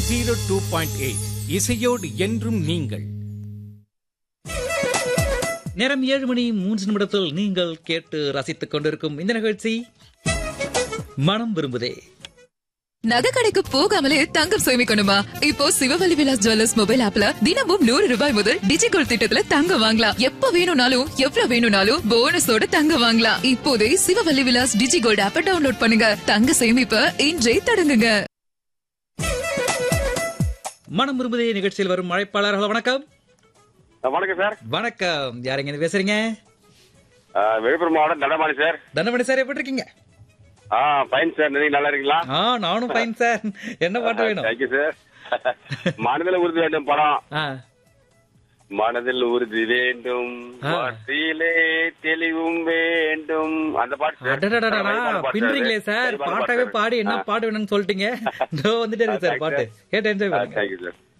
102.8 இசையோடு என்றும் நீங்கள். நேரம் 7:03 நீங்கள் கேட்டு ரசித்துக் கொண்டிருக்கும் இந்த நிகழ்ச்சி மனம் விரும்புதே. நகை கடைக்கு போகாமலே தங்கம் சேமிக்கணுமா? இப்போ சிவவல்லி விலாஸ் ஜுவல்லர்ஸ் மொபைல் ஆப்ல தினமும் ₹100 முதல் டிஜிகோல்ட் திட்டத்துல தங்கம் வாங்கலாம். எப்ப வேணும்னாலும் எவ்வளவு வேணும்னாலும் போனஸோட தங்கம் வாங்கலாம். இப்போதே சிவவல்லி விலாஸ் டிஜிகோல்ட் ஆப்பை டவுன்லோட் பண்ணுங்க. தங்க சேமிப்ப இன்றே தொடங்குங்க. மனம் விரும்புதே நிகழ்ச்சியில் வரும் அழைப்பாளர்கள் வணக்கம். வணக்கம் சார். வணக்கம். யாருங்க பேசுறீங்க? விழுப்புரம் மாவட்டம் தண்டபாணி சார். தண்டபாணி சார், எப்படி இருக்கீங்க? Fine sir. நீங்க நல்லா இருக்கீங்களா? நானும் ஃபைன் சார். என்ன பாட்டு வேணும்? Thank you sir. மனதில் உறுதி வேண்டும் படம். மனதில் உறுதி வேண்டும், வார்த்தையிலே தெளிவும் வேண்டும். அந்த பாட்டு பின்றீங்களே சார். பாட்டாவே பாடி என்ன பாட்டு வேணும்னு சொல்லிட்டீங்க. வந்துட்டே இருக்கு சார் பாட்டு. கேட்டு என்ஜாய் பண்ணுங்க. Thank you sir.